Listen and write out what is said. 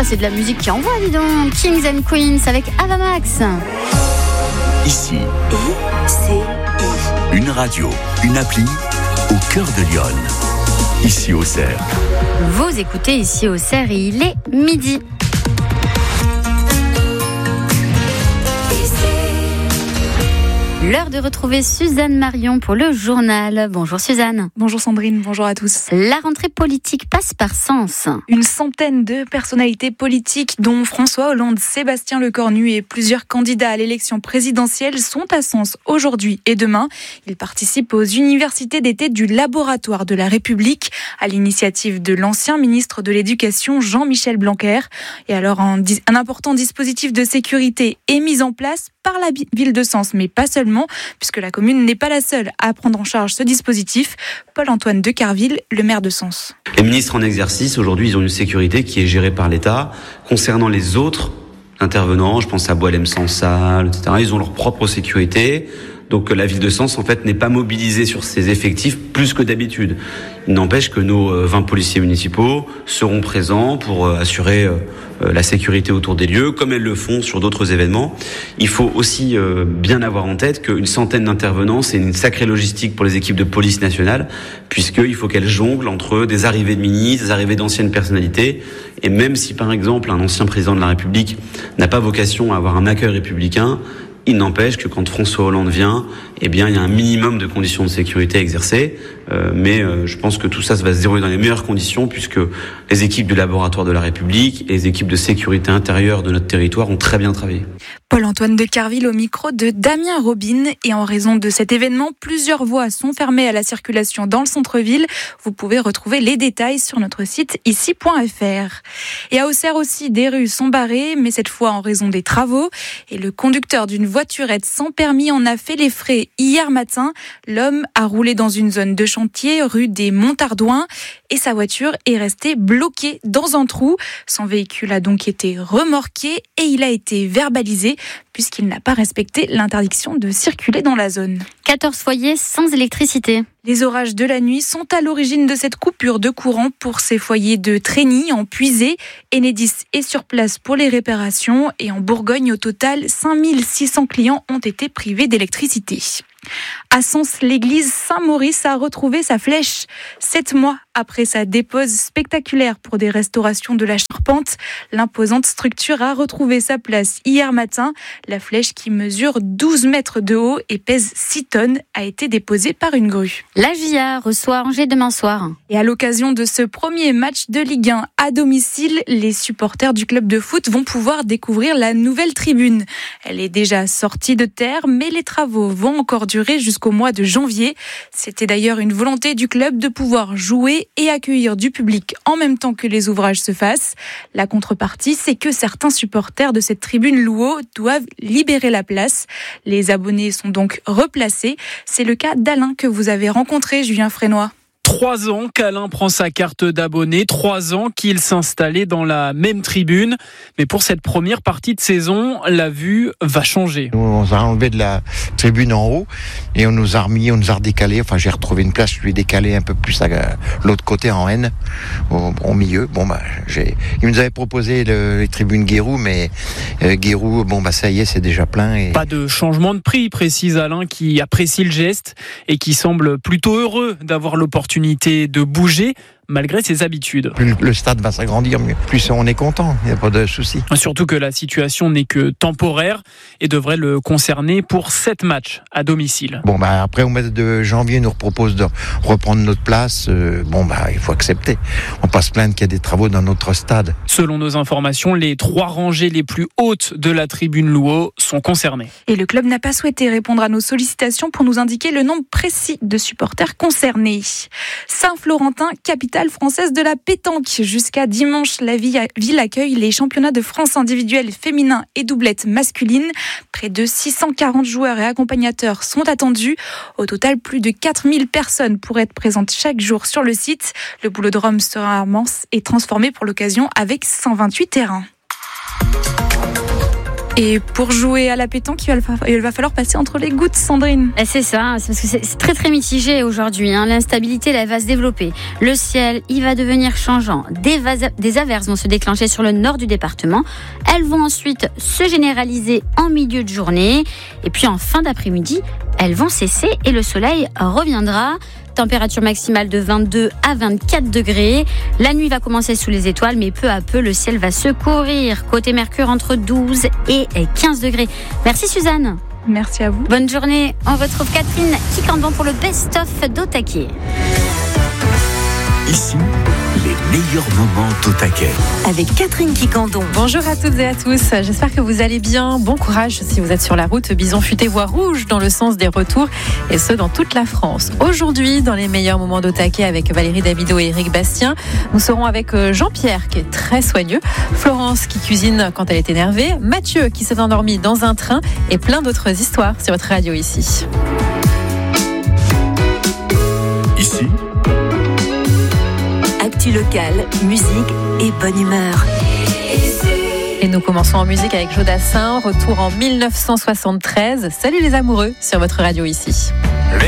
c'est de la musique qui envoie, dis donc. Kings and Queens avec Avamax. Ici, une radio, une appli au cœur de Lyon. Ici au Cerf. Vous écoutez Ici au Cerf et il est midi. L'heure de retrouver Suzanne Marion pour le journal. Bonjour Suzanne. Bonjour Sandrine, bonjour à tous. La rentrée politique passe par Sens. Une centaine de personnalités politiques, dont François Hollande, Sébastien Lecornu et plusieurs candidats à l'élection présidentielle sont à Sens aujourd'hui et demain. Ils participent aux universités d'été du Laboratoire de la République à l'initiative de l'ancien ministre de l'Éducation Jean-Michel Blanquer. Et alors un important dispositif de sécurité est mis en place par la ville de Sens, mais pas seulement, puisque la commune n'est pas la seule à prendre en charge ce dispositif. Paul-Antoine de Carville, le maire de Sens. Les ministres en exercice, aujourd'hui, ils ont une sécurité qui est gérée par l'État. Concernant les autres intervenants, je pense à Boilem-Sansal, etc., ils ont leur propre sécurité. Donc la ville de Sens, en fait, n'est pas mobilisée sur ses effectifs plus que d'habitude. Il n'empêche que nos 20 policiers municipaux seront présents pour assurer la sécurité autour des lieux, comme elles le font sur d'autres événements. Il faut aussi bien avoir en tête qu'une centaine d'intervenants, c'est une sacrée logistique pour les équipes de police nationale, puisqu'il faut qu'elles jonglent entre des arrivées de ministres, des arrivées d'anciennes personnalités. Et même si, par exemple, un ancien président de la République n'a pas vocation à avoir un accueil républicain, il n'empêche que quand François Hollande vient, eh bien, il y a un minimum de conditions de sécurité à exercer. Mais je pense que tout ça va se dérouler dans les meilleures conditions puisque les équipes du Laboratoire de la République et les équipes de sécurité intérieure de notre territoire ont très bien travaillé. Paul-Antoine de Carville au micro de Damien Robin. Et en raison de cet événement, plusieurs voies sont fermées à la circulation dans le centre-ville. Vous pouvez retrouver les détails sur notre site ici.fr. Et à Auxerre aussi, des rues sont barrées, mais cette fois en raison des travaux. Et le conducteur d'une voiturette sans permis en a fait les frais hier matin. L'homme a roulé dans une zone de chantier rue des Montardouins et sa voiture est restée bloquée dans un trou. Son véhicule a donc été remorqué et il a été verbalisé puisqu'il n'a pas respecté l'interdiction de circuler dans la zone. 14 foyers sans électricité. Les orages de la nuit sont à l'origine de cette coupure de courant pour ces foyers de Trény en Puisée. Enedis est sur place pour les réparations et en Bourgogne, au total, 5600 clients ont été privés d'électricité. À Sens, l'église Saint-Maurice a retrouvé sa flèche. 7 mois après sa dépose spectaculaire pour des restaurations de la charpente, l'imposante structure a retrouvé sa place hier matin. La flèche, qui mesure 12 mètres de haut et pèse 6 tonnes, a été déposée par une grue. La JA reçoit Angers demain soir. Et à l'occasion de ce premier match de Ligue 1 à domicile, les supporters du club de foot vont pouvoir découvrir la nouvelle tribune. Elle est déjà sortie de terre, mais les travaux vont encore durer jusqu'au mois de janvier. C'était d'ailleurs une volonté du club de pouvoir jouer et accueillir du public en même temps que les ouvrages se fassent. La contrepartie, c'est que certains supporters de cette tribune Louo doivent libérer la place. Les abonnés sont donc replacés. C'est le cas d'Alain que vous avez rencontré, Julien Frénois. 3 ans qu'Alain prend sa carte d'abonné, 3 ans qu'il s'installait dans la même tribune. Mais pour cette première partie de saison, la vue va changer. On a enlevé de la tribune en haut et on nous a redécalé. Enfin, j'ai retrouvé une place, je lui ai décalé un peu plus à l'autre côté en N, au milieu. Il nous avait proposé les tribunes Guérou, mais Guérou, ça y est, c'est déjà plein. Et... Pas de changement de prix, précise Alain, qui apprécie le geste et qui semble plutôt heureux d'avoir l'opportunité de bouger malgré ses habitudes. Plus le stade va s'agrandir, mieux. Plus on est content, il n'y a pas de souci. Surtout que la situation n'est que temporaire et devrait le concerner pour 7 matchs à domicile. Après au mois de janvier, on nous propose de reprendre notre place. Il faut accepter. On passe plaindre qu'il y a des travaux dans notre stade. Selon nos informations, les 3 rangées les plus hautes de la tribune Louo sont concernées. Et le club n'a pas souhaité répondre à nos sollicitations pour nous indiquer le nombre précis de supporters concernés. Saint-Florentin, capitale française de la pétanque. Jusqu'à dimanche, la ville accueille les championnats de France individuels féminins et doublettes masculines. Près de 640 joueurs et accompagnateurs sont attendus. Au total, plus de 4000 personnes pourraient être présentes chaque jour sur le site. Le boulodrome sera immense et transformé pour l'occasion avec 128 terrains. Et pour jouer à la pétanque, il va falloir passer entre les gouttes, Sandrine. C'est ça, c'est parce que c'est très très mitigé aujourd'hui. L'instabilité elle va se développer. Le ciel, il va devenir changeant. Des averses vont se déclencher sur le nord du département. Elles vont ensuite se généraliser en milieu de journée. Et puis en fin d'après-midi, elles vont cesser et le soleil reviendra. Température maximale de 22 à 24 degrés. La nuit va commencer sous les étoiles, mais peu à peu, le ciel va se couvrir. Côté Mercure, entre 12 et 15 degrés. Merci Suzanne. Merci à vous. Bonne journée. On retrouve Catherine Quiquendon pour le best-of d'Au Taquet. Ici, les meilleurs moments d'Au Taquet. Avec Catherine Quiquendon. Bonjour à toutes et à tous, j'espère que vous allez bien. Bon courage si vous êtes sur la route. Bison futé voie rouge dans le sens des retours, et ce dans toute la France. Aujourd'hui, dans les meilleurs moments d'Au Taquet avec Valérie Davido et Eric Bastien, nous serons avec Jean-Pierre qui est très soigneux, Florence qui cuisine quand elle est énervée, Mathieu qui s'est endormi dans un train et plein d'autres histoires sur votre radio ici. Ici, Actu locale, musique et bonne humeur. Et nous commençons en musique avec Jodassin, retour en 1973. Salut les amoureux sur votre radio ici.